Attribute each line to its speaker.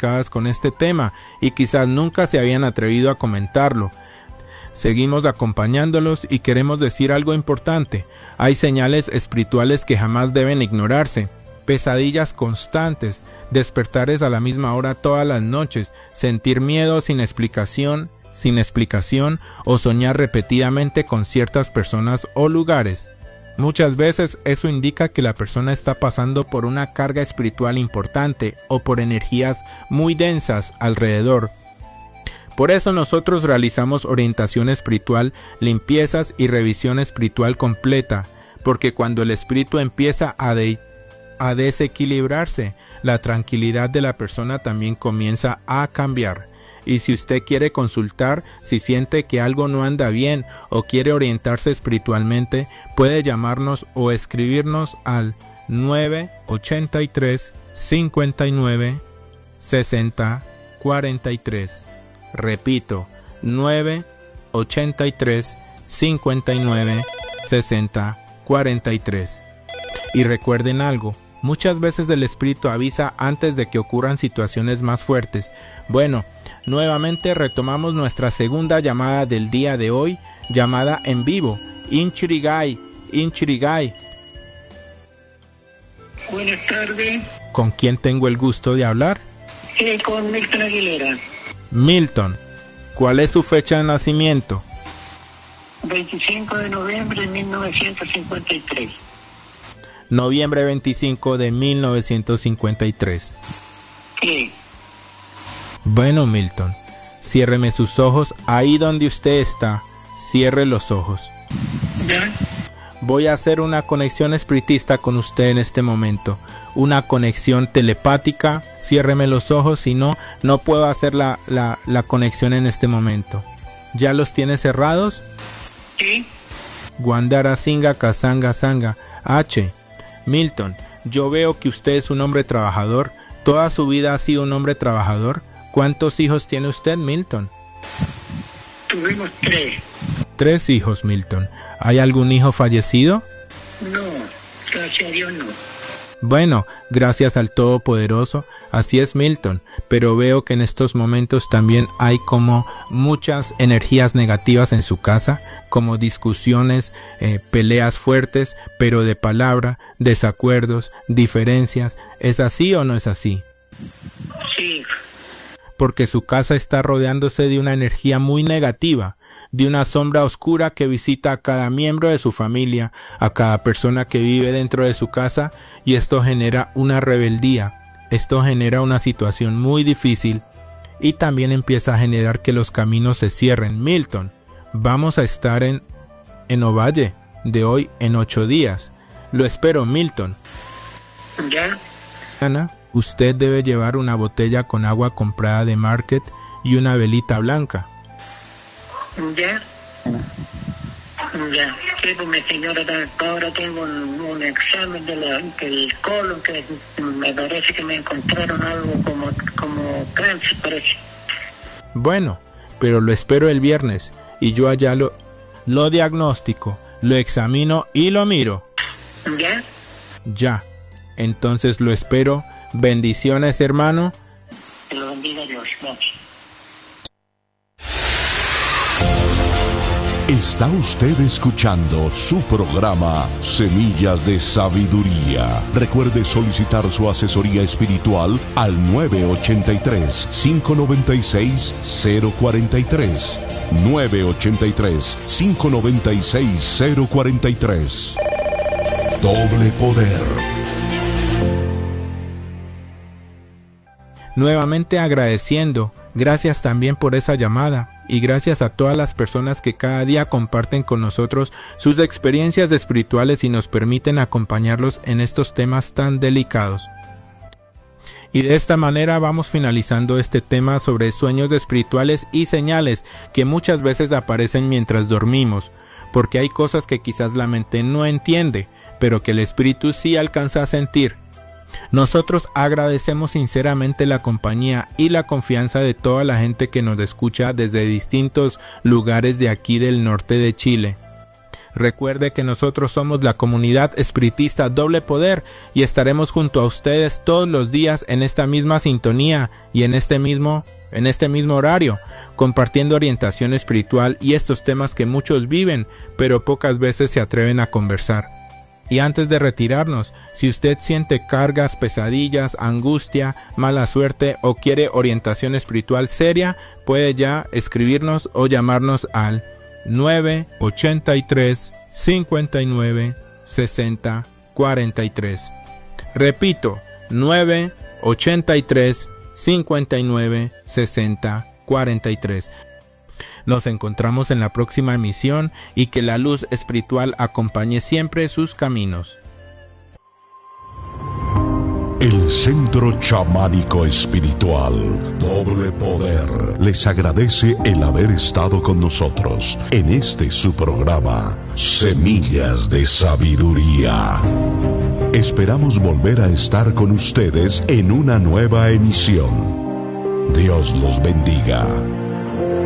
Speaker 1: identificadas con este tema y quizás nunca se habían atrevido a comentarlo. Seguimos acompañándolos y queremos decir algo importante. Hay señales espirituales que jamás deben ignorarse. Pesadillas constantes, despertares a la misma hora todas las noches, sentir miedo sin explicación o soñar repetidamente con ciertas personas o lugares. Muchas veces eso indica que la persona está pasando por una carga espiritual importante o por energías muy densas alrededor. Por eso nosotros realizamos orientación espiritual, limpiezas y revisión espiritual completa, porque cuando el espíritu empieza a desequilibrarse, la tranquilidad de la persona también comienza a cambiar. Y si usted quiere consultar, si siente que algo no anda bien o quiere orientarse espiritualmente, puede llamarnos o escribirnos al 983 59 60 43. Repito, 983 59 60 43. Y recuerden algo, muchas veces el espíritu avisa antes de que ocurran situaciones más fuertes. Bueno, nuevamente retomamos nuestra segunda llamada del día de hoy, llamada en vivo. Inchirigai.
Speaker 2: Buenas tardes.
Speaker 1: ¿Con quién tengo el gusto de hablar?
Speaker 2: Con Milton Aguilera.
Speaker 1: Milton, ¿cuál es su fecha de nacimiento?
Speaker 2: 25 de noviembre de 1953.
Speaker 1: Noviembre 25 de 1953.
Speaker 2: Sí.
Speaker 1: Bueno, Milton, ciérreme sus ojos ahí donde usted está. Cierre los ojos.
Speaker 2: ¿Ya?
Speaker 1: Voy a hacer una conexión espiritista con usted en este momento. Una conexión telepática. Ciérreme los ojos, si no, no puedo hacer la conexión en este momento. ¿Ya los tiene cerrados?
Speaker 2: Sí.
Speaker 1: Guandara Singa Kasanga Sanga H. Milton, yo veo que usted es un hombre trabajador. Toda su vida ha sido un hombre trabajador. ¿Cuántos hijos tiene usted, Milton?
Speaker 2: Tuvimos 3.
Speaker 1: 3 hijos, Milton. ¿Hay algún hijo fallecido?
Speaker 2: No, gracias a Dios no.
Speaker 1: Bueno, gracias al Todopoderoso, así es, Milton, pero veo que en estos momentos también hay como muchas energías negativas en su casa, como discusiones, peleas fuertes, pero de palabra, desacuerdos, diferencias. ¿Es así o no es así?
Speaker 2: Sí.
Speaker 1: Porque su casa está rodeándose de una energía muy negativa, de una sombra oscura que visita a cada miembro de su familia, a cada persona que vive dentro de su casa, y esto genera una rebeldía, esto genera una situación muy difícil y también empieza a generar que los caminos se cierren. Milton, vamos a estar en Ovalle de hoy en 8 días. Lo espero, Milton.
Speaker 2: ¿Ya?
Speaker 1: Ana, usted debe llevar una botella con agua comprada de Market y una velita blanca.
Speaker 2: ¿Ya? Ya. Sí, pues mi señora, ahora tengo un examen del colon que me parece que me encontraron algo como cáncer, parece.
Speaker 1: Bueno, pero lo espero el viernes y yo allá lo diagnostico, lo examino y lo miro.
Speaker 2: ¿Ya?
Speaker 1: Ya. Entonces lo espero. Bendiciones, hermano.
Speaker 2: Que lo bendiga Dios. Gracias.
Speaker 3: Está usted escuchando su programa Semillas de Sabiduría. Recuerde solicitar su asesoría espiritual al 983-596-043. 983-596-043. Doble poder.
Speaker 1: Nuevamente agradeciendo, gracias también por esa llamada y gracias a todas las personas que cada día comparten con nosotros sus experiencias espirituales y nos permiten acompañarlos en estos temas tan delicados. Y de esta manera vamos finalizando este tema sobre sueños espirituales y señales que muchas veces aparecen mientras dormimos, porque hay cosas que quizás la mente no entiende, pero que el espíritu sí alcanza a sentir. Nosotros agradecemos sinceramente la compañía y la confianza de toda la gente que nos escucha desde distintos lugares de aquí del norte de Chile. Recuerde que nosotros somos la comunidad espiritista Doble Poder y estaremos junto a ustedes todos los días en esta misma sintonía y en este mismo horario, compartiendo orientación espiritual y estos temas que muchos viven, pero pocas veces se atreven a conversar. Y antes de retirarnos, si usted siente cargas, pesadillas, angustia, mala suerte o quiere orientación espiritual seria, puede ya escribirnos o llamarnos al 983 59 60 43. Repito, 983 59 60 43. Nos encontramos en la próxima emisión y que la luz espiritual acompañe siempre sus caminos.
Speaker 3: El Centro Chamánico Espiritual Doble Poder les agradece el haber estado con nosotros en este su programa Semillas de Sabiduría. Esperamos volver a estar con ustedes en una nueva emisión. Dios los bendiga.